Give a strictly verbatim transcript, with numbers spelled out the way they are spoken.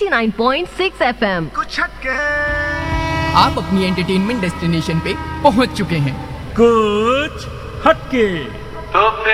नवासी पॉइंट छह एफएम। कुछ हटके आप अपनी एंटरटेनमेंट डेस्टिनेशन पे पहुंच चुके हैं। कुछ हटके तो फिर